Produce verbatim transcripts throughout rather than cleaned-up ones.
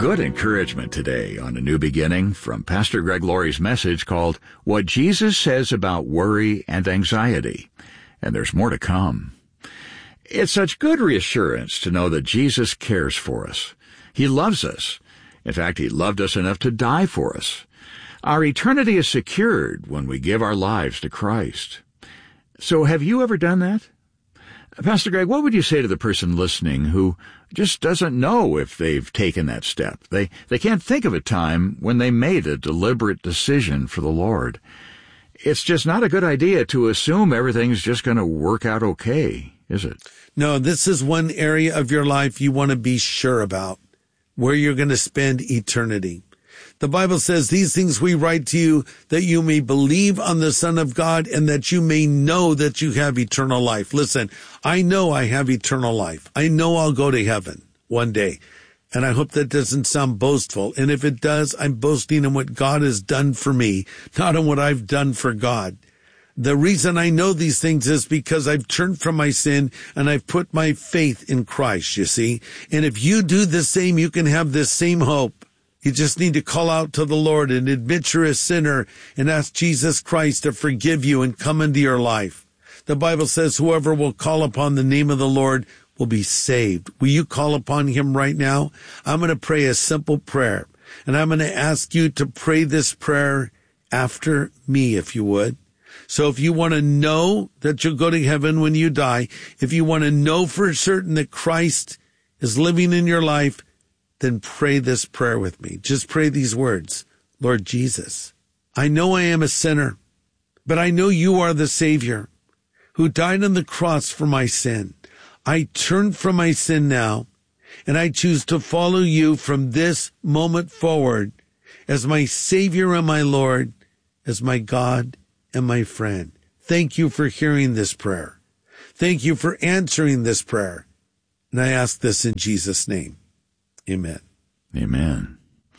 Good encouragement today on A New Beginning from Pastor Greg Laurie's message called What Jesus Says About Worry and Anxiety. And there's more to come. It's such good reassurance to know that Jesus cares for us. He loves us. In fact, He loved us enough to die for us. Our eternity is secured when we give our lives to Christ. So have you ever done that? Pastor Greg, what would you say to the person listening who just doesn't know if they've taken that step? They they can't think of a time when they made a deliberate decision for the Lord. It's just not a good idea to assume everything's just going to work out okay, is it? No, this is one area of your life you want to be sure about, where you're going to spend eternity. The Bible says, these things we write to you that you may believe on the Son of God and that you may know that you have eternal life. Listen, I know I have eternal life. I know I'll go to heaven one day. And I hope that doesn't sound boastful. And if it does, I'm boasting in what God has done for me, not on what I've done for God. The reason I know these things is because I've turned from my sin and I've put my faith in Christ, you see. And if you do the same, you can have this same hope. You just need to call out to the Lord and admit you're a sinner and ask Jesus Christ to forgive you and come into your life. The Bible says whoever will call upon the name of the Lord will be saved. Will you call upon Him right now? I'm going to pray a simple prayer, and I'm going to ask you to pray this prayer after me, if you would. So if you want to know that you'll go to heaven when you die, if you want to know for certain that Christ is living in your life, then pray this prayer with me. Just pray these words. Lord Jesus, I know I am a sinner, but I know you are the Savior who died on the cross for my sin. I turn from my sin now, and I choose to follow you from this moment forward as my Savior and my Lord, as my God and my friend. Thank you for hearing this prayer. Thank you for answering this prayer. And I ask this in Jesus' name. Amen. Amen.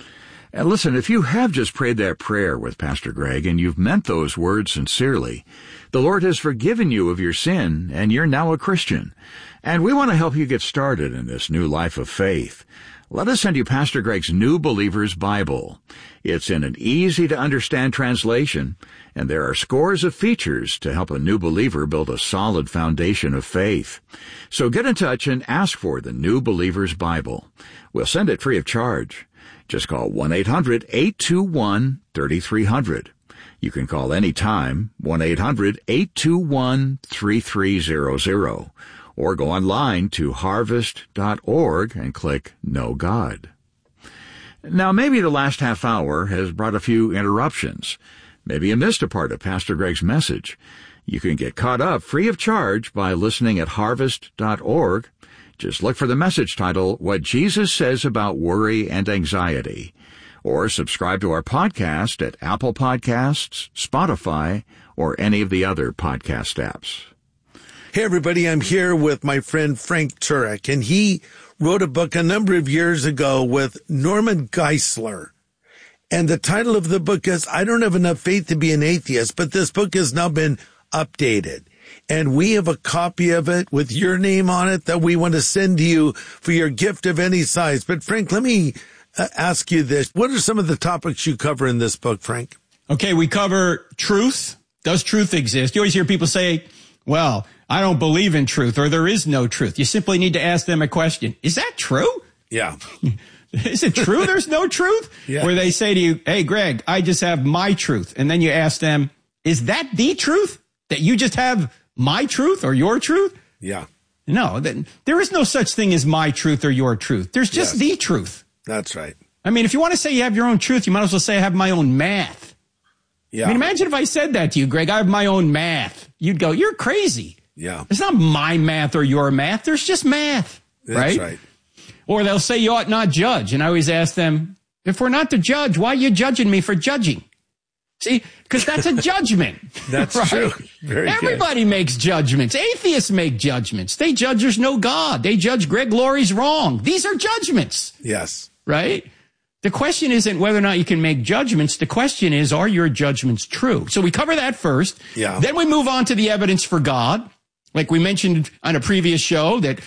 And listen, if you have just prayed that prayer with Pastor Greg and you've meant those words sincerely, the Lord has forgiven you of your sin and you're now a Christian. And we want to help you get started in this new life of faith. Let us send you Pastor Greg's New Believer's Bible. It's in an easy-to-understand translation, and there are scores of features to help a new believer build a solid foundation of faith. So get in touch and ask for the New Believer's Bible. We'll send it free of charge. Just call one eight hundred eight two one three three zero zero. You can call any time, one eight hundred eight two one three three zero zero. Or go online to harvest dot org and click Know God. Now, maybe the last half hour has brought a few interruptions. Maybe you missed a part of Pastor Greg's message. You can get caught up free of charge by listening at harvest dot org. Just look for the message title, What Jesus Says About Worry and Anxiety. Or subscribe to our podcast at Apple Podcasts, Spotify, or any of the other podcast apps. Hey, everybody, I'm here with my friend Frank Turek, and he wrote a book a number of years ago with Norman Geisler. And the title of the book is, I Don't Have Enough Faith to Be an Atheist, but this book has now been updated. And we have a copy of it with your name on it that we want to send to you for your gift of any size. But Frank, let me uh, ask you this. What are some of the topics you cover in this book, Frank? Okay, we cover truth. Does truth exist? You always hear people say, well, I don't believe in truth, or there is no truth. You simply need to ask them a question. Is that true? Yeah. Is it true there's no truth? Yeah. Where they say to you, hey, Greg, I just have my truth. And then you ask them, is that the truth? That you just have my truth or your truth? Yeah. No, that, there is no such thing as my truth or your truth. There's just Yes. the truth. That's right. I mean, if you want to say you have your own truth, you might as well say I have my own math. Yeah. I mean, imagine if I said that to you, Greg, I have my own math. You'd go, you're crazy. Yeah. It's not my math or your math. There's just math. That's right? right. Or they'll say you ought not judge. And I always ask them, if we're not to judge, why are you judging me for judging? See, because that's a judgment. That's right? true. Very Everybody good. makes judgments. Atheists make judgments. They judge there's no God. They judge Greg Laurie's wrong. These are judgments. Yes. Right? The question isn't whether or not you can make judgments. The question is, are your judgments true? So we cover that first. Yeah. Then we move on to the evidence for God. Like we mentioned on a previous show that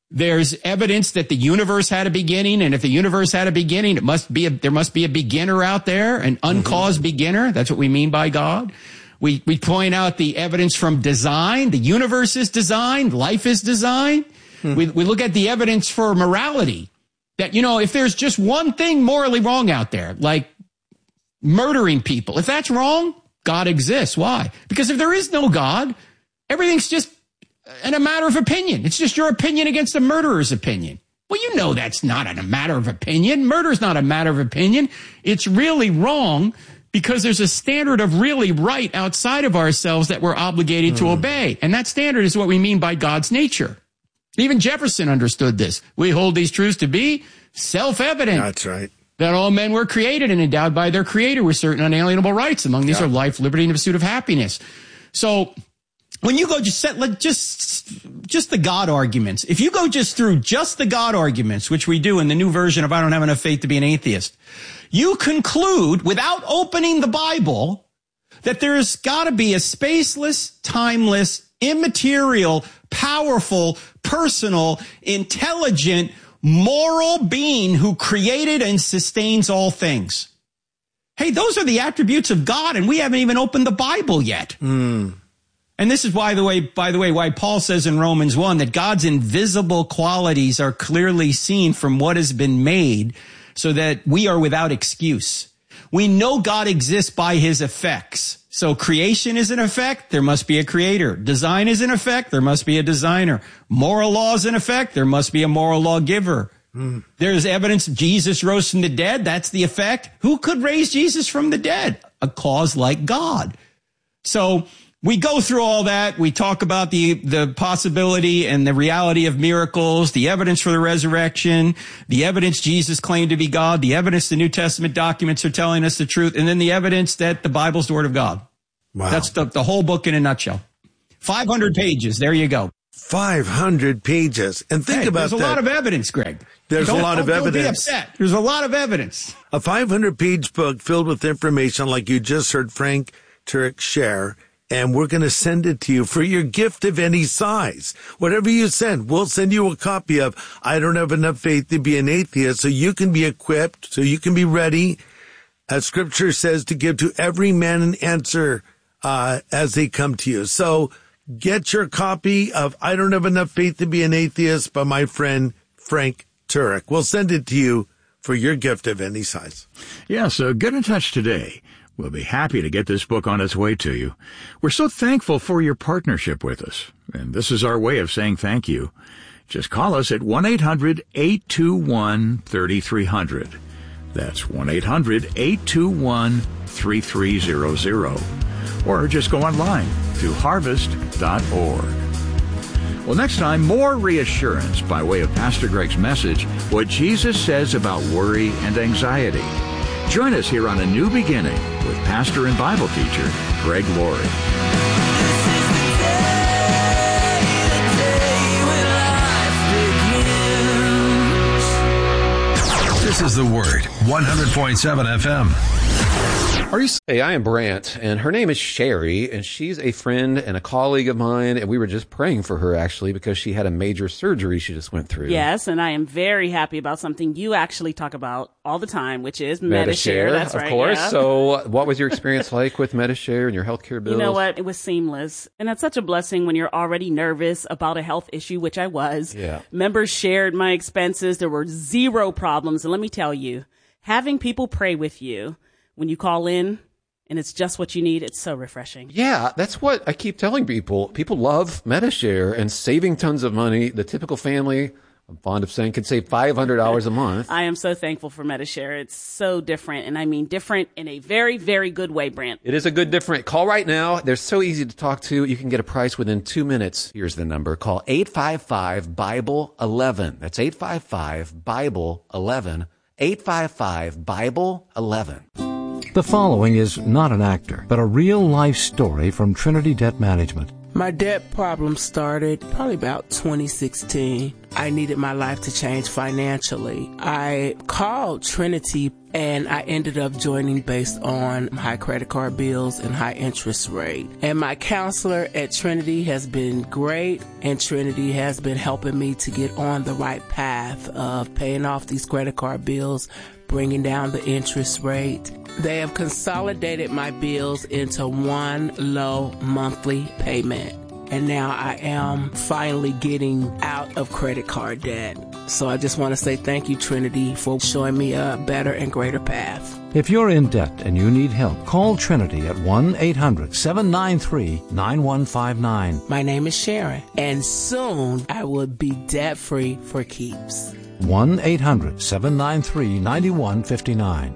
There's evidence that the universe had a beginning, and if the universe had a beginning, it must be a, there must be a beginner out there, an uncaused mm-hmm. beginner. That's what we mean by God. We we point out the evidence from design. The universe is designed. Life is designed. Mm-hmm. We we look at the evidence for morality. That, you know, if there's just one thing morally wrong out there, like murdering people, if that's wrong, God exists. Why? Because if there is no God, everything's just in a matter of opinion. It's just your opinion against a murderer's opinion. Well, you know that's not a matter of opinion. Murder's not a matter of opinion. It's really wrong because there's a standard of really right outside of ourselves that we're obligated mm. to obey. And that standard is what we mean by God's nature. Even Jefferson understood this. We hold these truths to be self-evident. That's right. That all men were created and endowed by their creator with certain unalienable rights. Among these yeah. are life, liberty, and the pursuit of happiness. So when you go just set, let just, just the God arguments, if you go just through just the God arguments, which we do in the new version of I Don't Have Enough Faith to Be an Atheist, you conclude without opening the Bible that there's got to be a spaceless, timeless, immaterial, powerful, personal, intelligent, moral being who created and sustains all things. Hey, those are the attributes of God, and we haven't even opened the Bible yet. Mm. And this is why the way, by the way, why Paul says in Romans one that God's invisible qualities are clearly seen from what has been made so that we are without excuse. We know God exists by his effects. So creation is an effect, there must be a creator. Design is an effect, there must be a designer. Moral law is an effect, there must be a moral lawgiver. Mm. There's evidence Jesus rose from the dead, that's the effect. Who could raise Jesus from the dead? A cause like God. So we go through all that. We talk about the, the possibility and the reality of miracles, the evidence for the resurrection, the evidence Jesus claimed to be God, the evidence the New Testament documents are telling us the truth, and then the evidence that the Bible's the Word of God. Wow. That's the, the whole book in a nutshell. five hundred pages. There you go. five hundred pages. And think hey, about there's that. There's a lot of evidence, Greg. There's don't, a lot of don't, evidence. Don't be upset. There's a lot of evidence. A five hundred page book filled with information like you just heard Frank Turek share. And we're going to send it to you for your gift of any size. Whatever you send, we'll send you a copy of I Don't Have Enough Faith to Be an Atheist, so you can be equipped, so you can be ready, as Scripture says, to give to every man an answer uh as they come to you. So get your copy of I Don't Have Enough Faith to Be an Atheist by my friend Frank Turek. We'll send it to you for your gift of any size. Yeah, so get in touch today. We'll be happy to get this book on its way to you. We're so thankful for your partnership with us, and this is our way of saying thank you. Just call us at one eight hundred eight two one three three zero zero. That's one eight hundred eight two one three three zero zero. Or just go online to harvest dot org. Well, next time, more reassurance by way of Pastor Greg's message, what Jesus says about worry and anxiety. Join us here on A New Beginning with pastor and Bible teacher Greg Laurie. This is The Word, one hundred point seven F M. Are you? Hey, I am Brant, and her name is Sherry, and she's a friend and a colleague of mine, and we were just praying for her, actually, because she had a major surgery she just went through. Yes, and I am very happy about something you actually talk about all the time, which is Medi-Share. Medi-Share. That's of right, course. Yeah. So what was your experience like with Medi-Share and your healthcare bills? You know what? It was seamless. And that's such a blessing when you're already nervous about a health issue, which I was. Yeah. Members shared my expenses. There were zero problems. And let me tell you, having people pray with you when you call in and it's just what you need, it's so refreshing. Yeah, that's what I keep telling people. People love Medi-Share and saving tons of money. The typical family, I'm fond of saying, can save five hundred dollars a month. I am so thankful for Medi-Share. It's so different, and I mean different in a very, very good way, Brant. It is a good different. Call right now. They're so easy to talk to. You can get a price within two minutes. Here's the number. Call eight five five Bible eleven. That's eight five five Bible eleven. eight five five Bible eleven. The following is not an actor, but a real-life story from Trinity Debt Management. My debt problem started probably about twenty sixteen. I needed my life to change financially. I called Trinity and I ended up joining based on high credit card bills and high interest rate. And my counselor at Trinity has been great, and Trinity has been helping me to get on the right path of paying off these credit card bills, bringing down the interest rate. They have consolidated my bills into one low monthly payment. And now I am finally getting out of credit card debt. So I just want to say thank you, Trinity, for showing me a better and greater path. If you're in debt and you need help, call Trinity at one eight hundred seven nine three nine one five nine. My name is Sharon, and soon I will be debt-free for keeps. one eight hundred seven nine three nine one five nine.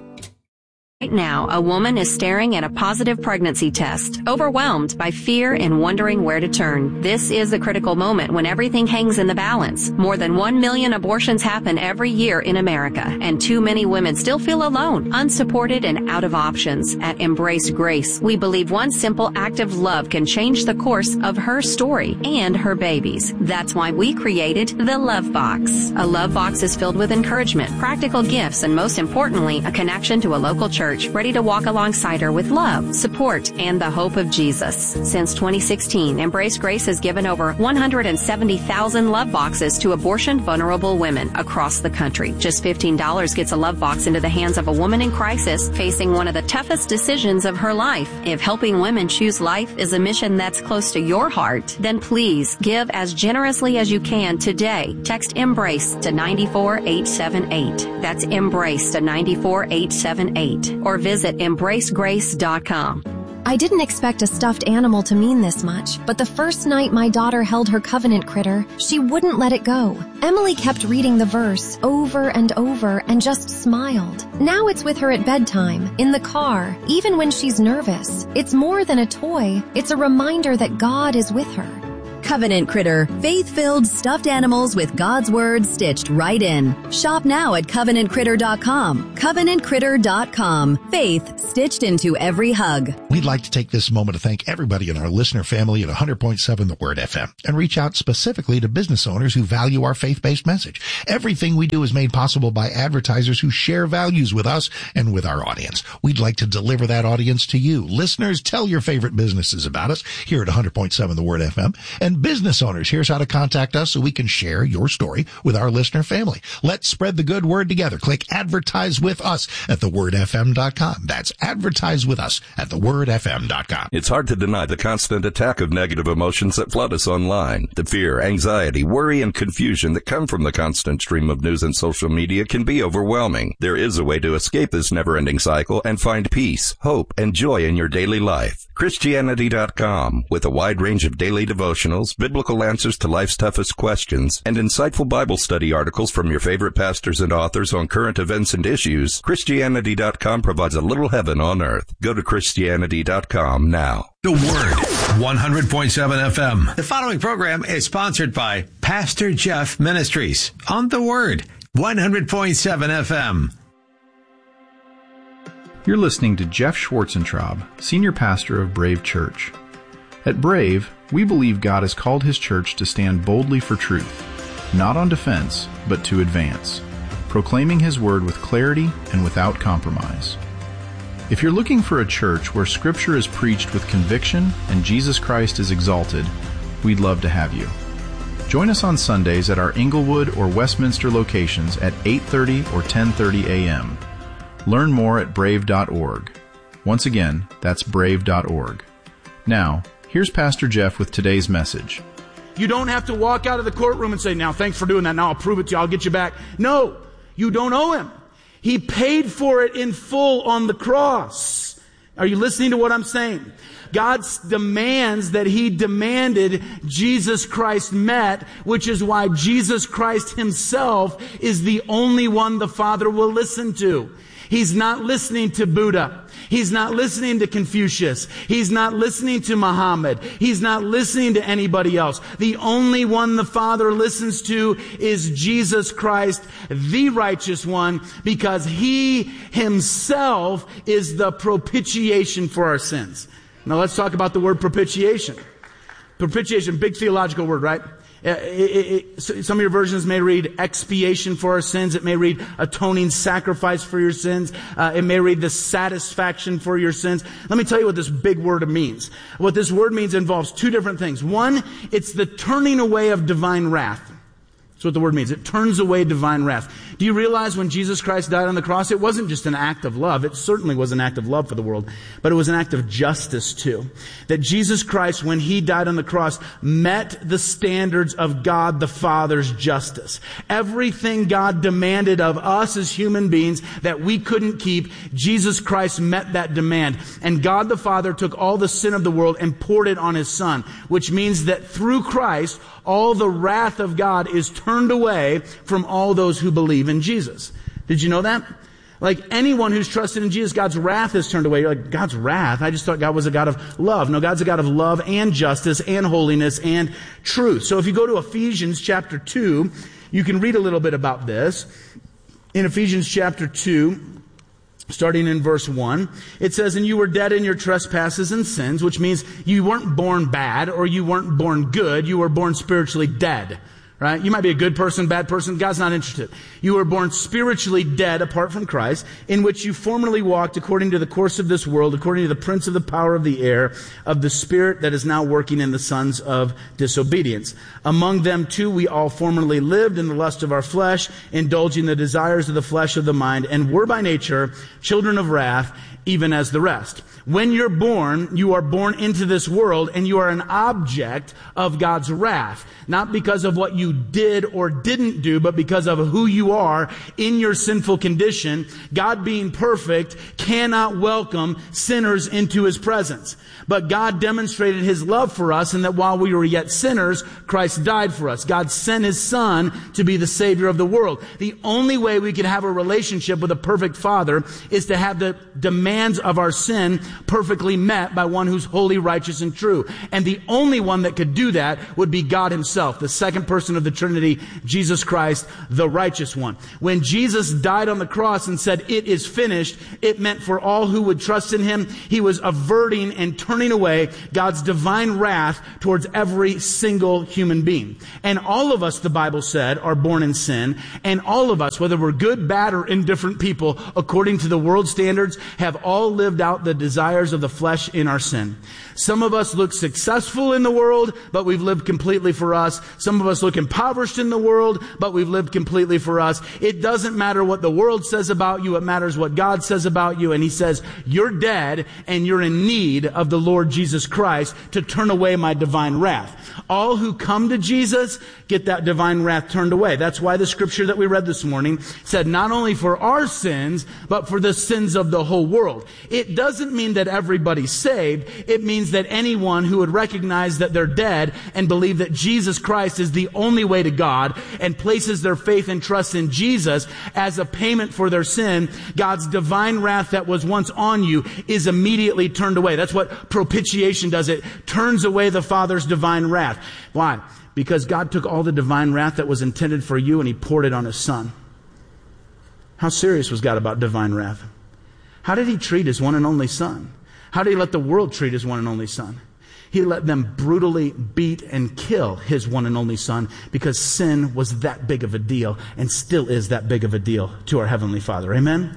Right now, a woman is staring at a positive pregnancy test, overwhelmed by fear and wondering where to turn. This is a critical moment when everything hangs in the balance. More than one million abortions happen every year in America, and too many women still feel alone, unsupported, and out of options. At Embrace Grace, we believe one simple act of love can change the course of her story and her baby's. That's why we created the Love Box. A Love Box is filled with encouragement, practical gifts, and most importantly, a connection to a local church ready to walk alongside her with love, support, and the hope of Jesus. Since twenty sixteen, Embrace Grace has given over one hundred seventy thousand love boxes to abortion-vulnerable women across the country. Just fifteen dollars gets a love box into the hands of a woman in crisis facing one of the toughest decisions of her life. If helping women choose life is a mission that's close to your heart, then please give as generously as you can today. Text EMBRACE to nine four eight seven eight. That's EMBRACE to nine four eight seven eight. Or visit embrace grace dot com. I didn't expect a stuffed animal to mean this much, but the first night my daughter held her covenant critter, she wouldn't let it go. Emily kept reading the verse over and over and just smiled. Now it's with her at bedtime, in the car, even when she's nervous. It's more than a toy. It's a reminder that God is with her. Covenant Critter, faith-filled stuffed animals with God's Word stitched right in. Shop now at covenant critter dot com. covenant critter dot com. Faith stitched into every hug. We'd like to take this moment to thank everybody in our listener family at one hundred point seven The Word F M and reach out specifically to business owners who value our faith-based message. Everything we do is made possible by advertisers who share values with us and with our audience. We'd like to deliver that audience to you. Listeners, tell your favorite businesses about us here at one hundred point seven The Word F M. And business owners, here's how to contact us so we can share your story with our listener family. Let's spread the good word together. Click advertise with us at the word f m dot com. That's advertise with us at the word f m dot com. It's hard to deny the constant attack of negative emotions that flood us online. The fear, anxiety, worry, and confusion that come from the constant stream of news and social media can be overwhelming. There is a way to escape this never-ending cycle and find peace, hope, and joy in your daily life. Christianity dot com, with a wide range of daily devotionals, biblical answers to life's toughest questions, and insightful Bible study articles from your favorite pastors and authors on current events and issues. Christianity dot com provides a little heaven on earth. Go to Christianity dot com now. The Word, one hundred point seven F M. The following program is sponsored by Pastor Jeff Ministries on The Word, one hundred point seven F M. You're listening to Jeff Schwarzentraub, Senior Pastor of Brave Church. At Brave, we believe God has called His church to stand boldly for truth, not on defense, but to advance, proclaiming His word with clarity and without compromise. If you're looking for a church where Scripture is preached with conviction and Jesus Christ is exalted, we'd love to have you. Join us on Sundays at our Inglewood or Westminster locations at eight thirty or ten thirty a.m. Learn more at brave dot org. Once again, that's brave dot org. Now, here's Pastor Jeff with today's message. You don't have to walk out of the courtroom and say, now, thanks for doing that. Now I'll prove it to you. I'll get you back. No, you don't owe Him. He paid for it in full on the cross. Are you listening to what I'm saying? God's demands that He demanded, Jesus Christ met, which is why Jesus Christ Himself is the only one the Father will listen to. He's not listening to Buddha. He's not listening to Confucius. He's not listening to Muhammad. He's not listening to anybody else. The only one the Father listens to is Jesus Christ, the righteous one, because He Himself is the propitiation for our sins. Now let's talk about the word propitiation. Propitiation, big theological word, right? It, it, it, some of your versions may read expiation for our sins. It may read atoning sacrifice for your sins. Uh, it may read the satisfaction for your sins. Let me tell you what this big word means. What this word means involves two different things. One, it's the turning away of divine wrath. That's what the word means. It turns away divine wrath. Do you realize when Jesus Christ died on the cross, it wasn't just an act of love. It certainly was an act of love for the world, but it was an act of justice too. That Jesus Christ, when He died on the cross, met the standards of God the Father's justice. Everything God demanded of us as human beings that we couldn't keep, Jesus Christ met that demand. And God the Father took all the sin of the world and poured it on His Son, which means that through Christ, all the wrath of God is turned away from all those who believe in Jesus. Did you know that? Like anyone who's trusted in Jesus, God's wrath is turned away. You're like, God's wrath? I just thought God was a God of love. No, God's a God of love and justice and holiness and truth. So if you go to Ephesians chapter two, you can read a little bit about this. In Ephesians chapter two, starting in verse one, it says, and you were dead in your trespasses and sins, which means you weren't born bad or you weren't born good. You were born spiritually dead, right? You might be a good person, bad person. God's not interested. You were born spiritually dead apart from Christ, in which you formerly walked according to the course of this world, according to the prince of the power of the air, of the spirit that is now working in the sons of disobedience. Among them too we all formerly lived in the lust of our flesh, indulging the desires of the flesh of the mind, and were by nature children of wrath, even as the rest. When you're born, you are born into this world and you are an object of God's wrath. Not because of what you did or didn't do, but because of who you are in your sinful condition. God being perfect cannot welcome sinners into His presence. But God demonstrated His love for us in that while we were yet sinners, Christ died for us. God sent His Son to be the Savior of the world. The only way we can have a relationship with a perfect Father is to have the demands of our sin perfectly met by one who's holy, righteous, and true. And the only one that could do that would be God Himself, the second person of the Trinity, Jesus Christ, the righteous one. When Jesus died on the cross and said, it is finished, it meant for all who would trust in Him, He was averting and turning away God's divine wrath towards every single human being. And all of us, the Bible said, are born in sin. And all of us, whether we're good, bad, or indifferent people, according to the world standards, have all lived out the desires of the flesh in our sin. Some of us look successful in the world, but we've lived completely for us. Some of us look impoverished in the world, but we've lived completely for us. It doesn't matter what the world says about you. It matters what God says about you. And He says, you're dead and you're in need of the Lord Jesus Christ to turn away my divine wrath. All who come to Jesus get that divine wrath turned away. That's why the scripture that we read this morning said not only for our sins, but for the sins of the whole world. It doesn't mean that everybody's saved. It means that anyone who would recognize that they're dead and believe that Jesus Christ is the only way to God and places their faith and trust in Jesus as a payment for their sin, God's divine wrath that was once on you is immediately turned away. That's what propitiation does. It turns away the Father's divine wrath. Why? Because God took all the divine wrath that was intended for you and He poured it on His Son. How serious was God about divine wrath? How did He treat His one and only Son? How did He let the world treat His one and only Son? He let them brutally beat and kill His one and only Son because sin was that big of a deal and still is that big of a deal to our Heavenly Father. Amen?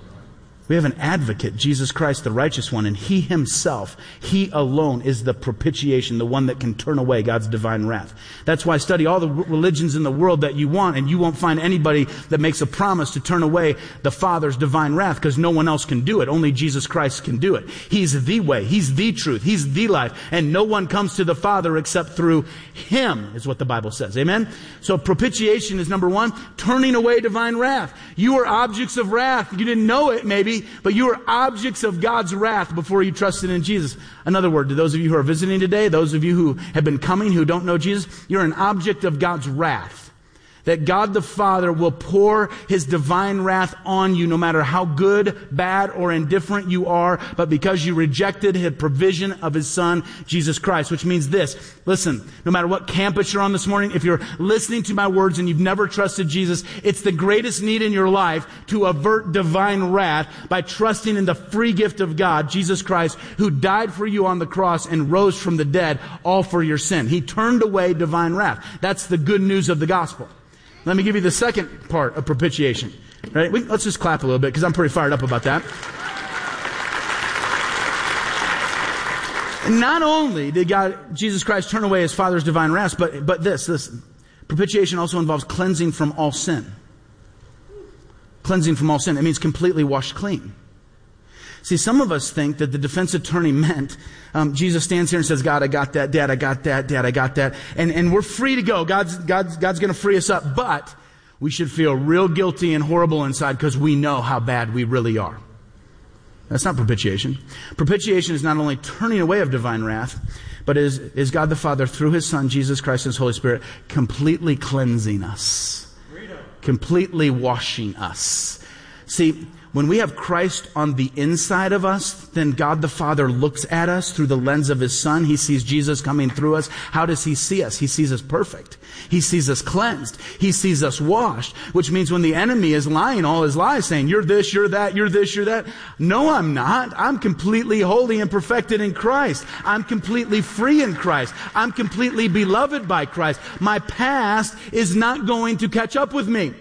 We have an advocate, Jesus Christ, the righteous one, and He Himself, He alone is the propitiation, the one that can turn away God's divine wrath. That's why study all the religions in the world that you want, and you won't find anybody that makes a promise to turn away the Father's divine wrath, because no one else can do it. Only Jesus Christ can do it. He's the way, He's the truth, He's the life, and no one comes to the Father except through Him, is what the Bible says. Amen? So propitiation is number one, turning away divine wrath. You are objects of wrath. You didn't know it, maybe, but you are objects of God's wrath before you trusted in Jesus. Another word, to those of you who are visiting today, those of you who have been coming who don't know Jesus, you're an object of God's wrath. that God the Father will pour his divine wrath on you no matter how good, bad, or indifferent you are, but because you rejected his provision of his Son, Jesus Christ. Which means this, listen, no matter what campus you're on this morning, if you're listening to my words and you've never trusted Jesus, it's the greatest need in your life to avert divine wrath by trusting in the free gift of God, Jesus Christ, who died for you on the cross and rose from the dead, all for your sin. He turned away divine wrath. That's the good news of the gospel. Let me give you the second part of propitiation. Right? We, let's just clap a little bit because I'm pretty fired up about that. Not only did God, Jesus Christ, turn away his Father's divine wrath, but, but this, listen. Propitiation also involves cleansing from all sin. Cleansing from all sin. It means completely washed clean. See, some of us think that the defense attorney meant um, Jesus stands here and says, God, I got that. Dad, I got that. Dad, I got that. And, and we're free to go. God's, God's, God's going to free us up. But we should feel real guilty and horrible inside because we know how bad we really are. That's not propitiation. Propitiation is not only turning away of divine wrath, but is, is God the Father, through his Son, Jesus Christ, and his Holy Spirit, completely cleansing us. Freedom. Completely washing us. See, when we have Christ on the inside of us, then God the Father looks at us through the lens of his Son. He sees Jesus coming through us. How does he see us? He sees us perfect. He sees us cleansed. He sees us washed, which means when the enemy is lying all his lies, saying, you're this, you're that, you're this, you're that. No, I'm not. I'm completely holy and perfected in Christ. I'm completely free in Christ. I'm completely beloved by Christ. My past is not going to catch up with me.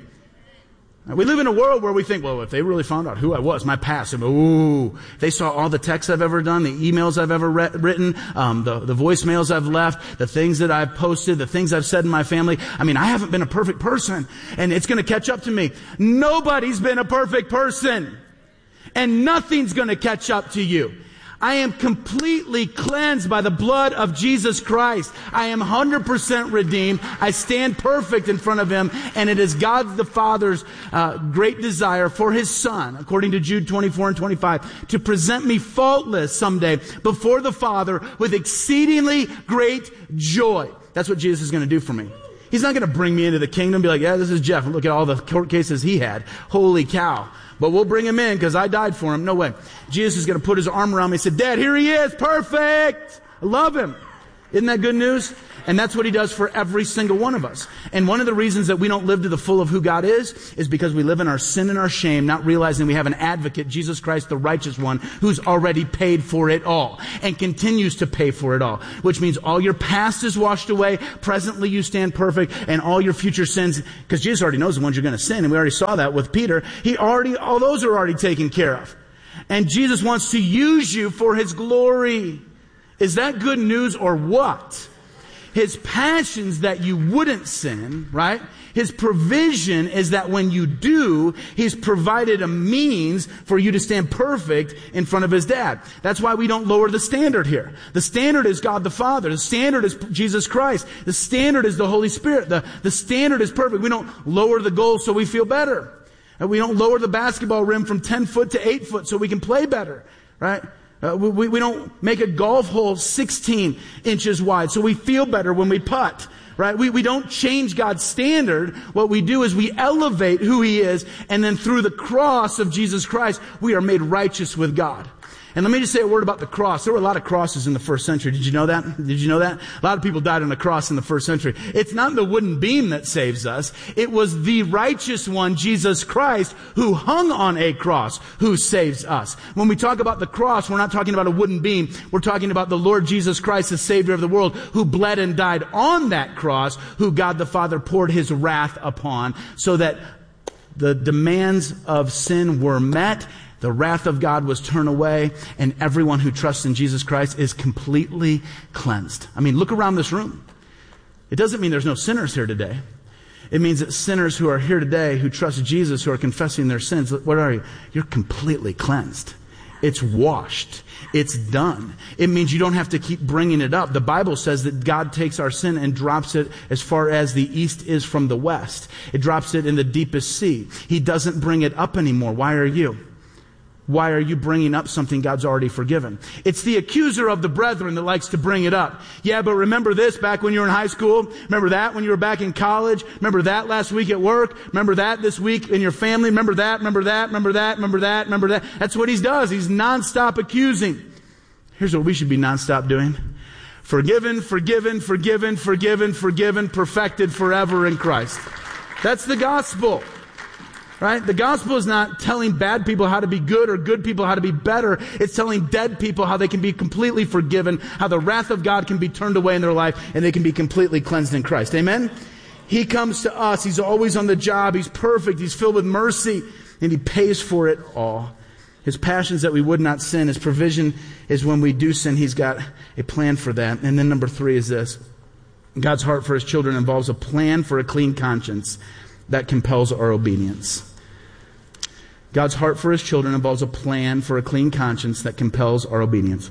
We live in a world where we think, well, if they really found out who I was, my past, ooh, they saw all the texts I've ever done, the emails I've ever re- written, um, the, the voicemails I've left, the things that I've posted, the things I've said in my family. I mean, I haven't been a perfect person, and it's going to catch up to me. Nobody's been a perfect person, and nothing's going to catch up to you. I am completely cleansed by the blood of Jesus Christ. I am one hundred percent redeemed. I stand perfect in front of him. And it is God the Father's uh, great desire for his Son, according to Jude twenty-four and twenty-five, to present me faultless someday before the Father with exceedingly great joy. That's what Jesus is going to do for me. He's not going to bring me into the kingdom and be like, yeah, this is Jeff. And look at all the court cases he had. Holy cow. But we'll bring him in because I died for him. No way. Jesus is going to put his arm around me and say, Dad, here he is. Perfect. I love him. Isn't that good news? And that's what he does for every single one of us. And one of the reasons that we don't live to the full of who God is, is because we live in our sin and our shame, not realizing we have an advocate, Jesus Christ, the righteous one, who's already paid for it all and continues to pay for it all. Which means all your past is washed away. Presently you stand perfect, and all your future sins, because Jesus already knows the ones you're going to sin. And we already saw that with Peter. He already, all those are already taken care of. And Jesus wants to use you for his glory. Is that good news or what? His passions that you wouldn't sin, right? His provision is that when you do, he's provided a means for you to stand perfect in front of his dad. That's why we don't lower the standard here. The standard is God the Father. The standard is Jesus Christ. The standard is the Holy Spirit. The, the standard is perfect. We don't lower the goal so we feel better. And we don't lower the basketball rim from ten foot to eight foot so we can play better, right? Uh, we, we don't make a golf hole sixteen inches wide so we feel better when we putt, right? We, we don't change God's standard. What we do is we elevate who he is, and then through the cross of Jesus Christ, we are made righteous with God. And let me just say a word about the cross. There were a lot of crosses in the first century. Did you know that? Did you know that? A lot of people died on the cross in the first century. It's not the wooden beam that saves us. It was the righteous one, Jesus Christ, who hung on a cross, who saves us. When we talk about the cross, we're not talking about a wooden beam. We're talking about the Lord Jesus Christ, the Savior of the world, who bled and died on that cross, who God the Father poured his wrath upon, so that the demands of sin were met. The wrath of God was turned away, and everyone who trusts in Jesus Christ is completely cleansed. I mean, look around this room. It doesn't mean there's no sinners here today. It means that sinners who are here today, who trust Jesus, who are confessing their sins, what are you? You're completely cleansed. It's washed. It's done. It means you don't have to keep bringing it up. The Bible says that God takes our sin and drops it as far as the east is from the west. It drops it in the deepest sea. He doesn't bring it up anymore. Why are you? Why are you bringing up something God's already forgiven? It's the accuser of the brethren that likes to bring it up. Yeah, but remember this back when you were in high school? Remember that when you were back in college? Remember that last week at work? Remember that this week in your family? Remember that, remember that, remember that, remember that, remember that? That's what he does. He's nonstop accusing. Here's what we should be nonstop doing. Forgiven, forgiven, forgiven, forgiven, forgiven, perfected forever in Christ. That's the gospel. Right? The gospel is not telling bad people how to be good or good people how to be better. It's telling dead people how they can be completely forgiven, how the wrath of God can be turned away in their life, and they can be completely cleansed in Christ. Amen? He comes to us. He's always on the job. He's perfect. He's filled with mercy, and he pays for it all. His passions that we would not sin. His provision is when we do sin. He's got a plan for that. And then number three is this. God's heart for his children involves a plan for a clean conscience that compels our obedience. God's heart for his children involves a plan for a clean conscience that compels our obedience.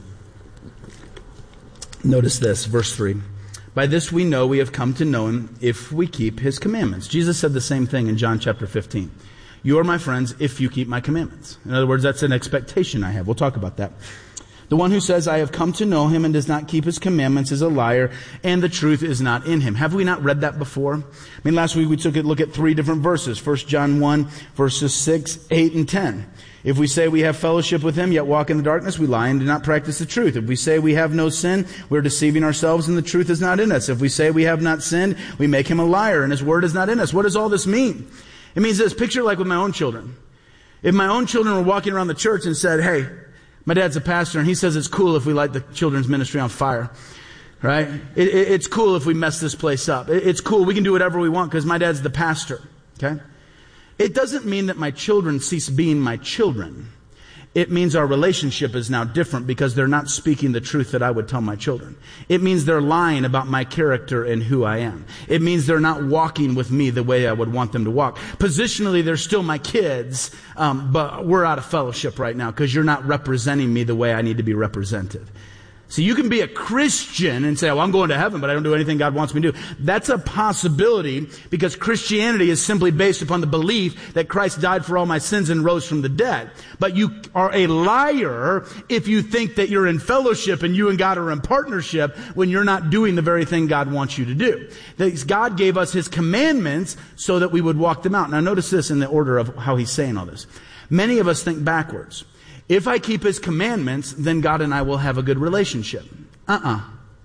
Notice this, verse three. By this we know we have come to know him if we keep his commandments. Jesus said the same thing in John chapter fifteen. You are my friends if you keep my commandments. In other words, that's an expectation I have. We'll talk about that. The one who says, I have come to know him and does not keep his commandments is a liar, and the truth is not in him. Have we not read that before? I mean, last week we took a look at three different verses. First John one, verses six, eight, and ten. If we say we have fellowship with him, yet walk in the darkness, we lie and do not practice the truth. If we say we have no sin, we're deceiving ourselves and the truth is not in us. If we say we have not sinned, we make him a liar and his word is not in us. What does all this mean? It means this. Picture like with my own children. If my own children were walking around the church and said, hey, my dad's a pastor and he says it's cool if we light the children's ministry on fire. Right? It, it, it's cool if we mess this place up. It, it's cool. We can do whatever we want because my dad's the pastor. Okay? It doesn't mean that my children cease being my children. It means our relationship is now different because they're not speaking the truth that I would tell my children. It means they're lying about my character and who I am. It means they're not walking with me the way I would want them to walk. Positionally, they're still my kids, um, but we're out of fellowship right now because you're not representing me the way I need to be represented. So you can be a Christian and say, well, I'm going to heaven, but I don't do anything God wants me to do. That's a possibility because Christianity is simply based upon the belief that Christ died for all my sins and rose from the dead. But you are a liar if you think that you're in fellowship and you and God are in partnership when you're not doing the very thing God wants you to do. That God gave us his commandments so that we would walk them out. Now notice this in the order of how he's saying all this. Many of us think backwards. If I keep his commandments, then God and I will have a good relationship. Uh-uh.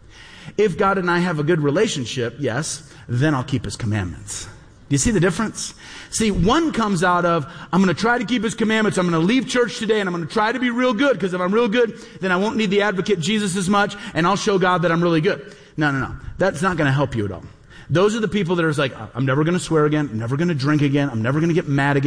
If God and I have a good relationship, yes, then I'll keep his commandments. Do you see the difference? See, one comes out of, I'm going to try to keep his commandments. I'm going to leave church today and I'm going to try to be real good because if I'm real good, then I won't need the advocate Jesus as much and I'll show God that I'm really good. No, no, no. That's not going to help you at all. Those are the people that are like, I'm never going to swear again. I'm never going to drink again. I'm never going to get mad again.